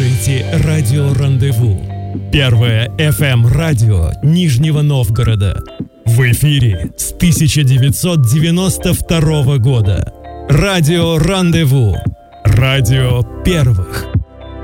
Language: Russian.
слушаете радио «Рандеву». Первое FM-радио Нижнего Новгорода. В эфире с 1992 года. Радио «Рандеву». Радио первых.